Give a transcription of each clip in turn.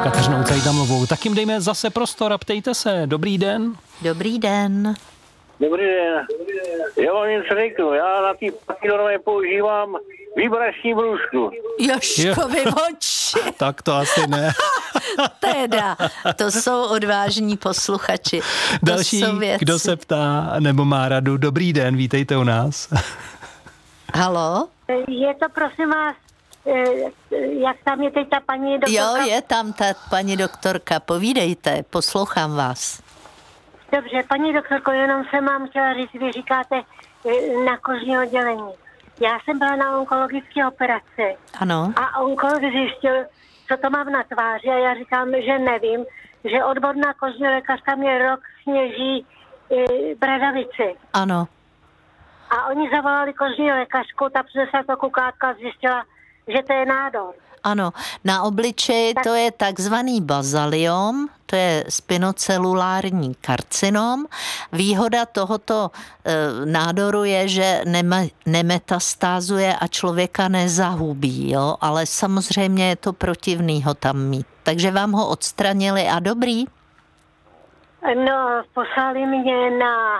Kateřinou Cajdamlovou. Tak jim dejme zase prostor a ptejte se. Dobrý den. Dobrý den. Dobrý den. Já vám něco řeknu. Já na té papírové používám vibrační brůzku. Jožkovi oči. Tak to asi ne. Teda, to jsou odvážní posluchači. Další, kdo se ptá nebo má radu. Dobrý den, vítejte u nás. Halo? Je to, prosím vás, jak tam je teď ta paní doktorka? Jo, je tam ta paní doktorka, povídejte, poslouchám vás. Dobře, paní doktorko, jenom jsem vám chtěla říct, vy říkáte na kožní oddělení. Já jsem byla na onkologické operaci. Ano. A onkolog zjistil, co to mám na tváři a já říkám, že nevím, že odborná kožní lékařka mě rok sněží bradavici. Ano. A oni zavolali kožní lékařku, ta přinesla to kukátka a zjistila, že to je nádor. Ano, na obličeji to je takzvaný bazaliom, to je spinocelulární karcinom. Výhoda tohoto nádoru je, že nemetastázuje a člověka nezahubí, jo? Ale samozřejmě je to protivný ho tam mít. Takže vám ho odstranili a dobrý? No, poslali mě na...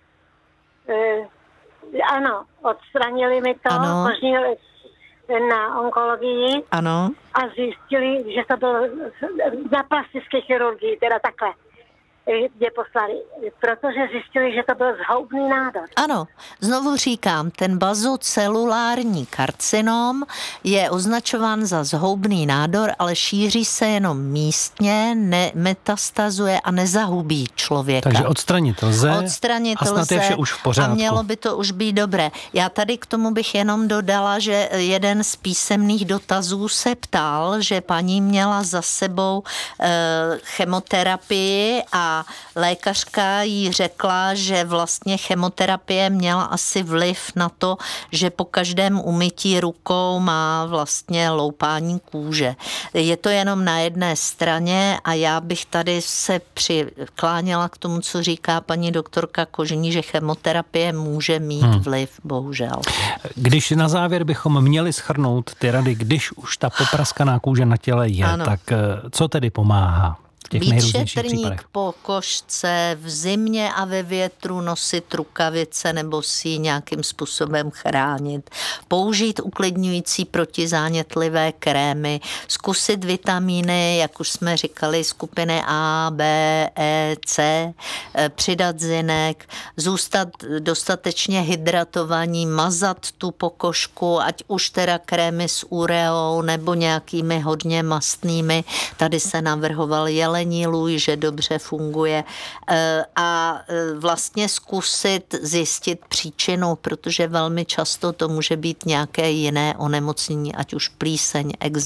ano, odstranili mi to kožní na onkologii. Ano. A zjistili, že to bylo na plastické chirurgii, teda takhle, kde poslali, protože zjistili, že to byl zhoubný nádor. Ano, znovu říkám, ten bazocelulární karcinom je označován za zhoubný nádor, ale šíří se jenom místně, nemetastazuje a nezahubí člověka. Takže odstranit lze a snad je vše už v pořádku. A mělo by to už být dobré. Já tady k tomu bych jenom dodala, že jeden z písemných dotazů se ptal, že paní měla za sebou chemoterapii a lékařka jí řekla, že vlastně chemoterapie měla asi vliv na to, že po každém umytí rukou má vlastně loupání kůže. Je to jenom na jedné straně a já bych tady se přikláněla k tomu, co říká paní doktorka Kožní, že chemoterapie může mít vliv, bohužel. Když na závěr bychom měli shrnout ty rady, když už ta popraskaná kůže na těle je, tak co tedy pomáhá? Být šetrník po kožce, v zimě a ve větru nosit rukavice nebo si ji nějakým způsobem chránit. Použít uklidňující protizánětlivé krémy, zkusit vitamíny, jak už jsme říkali, skupiny A, B, E, C, přidat zinek, zůstat dostatečně hydratovaní, mazat tu pokožku, ať už teda krémy s ureou nebo nějakými hodně mastnými. Tady se navrhoval jelení lůj, že dobře funguje a vlastně zkusit zjistit příčinu, protože velmi často to může být nějaké jiné onemocnění, ať už plíseň,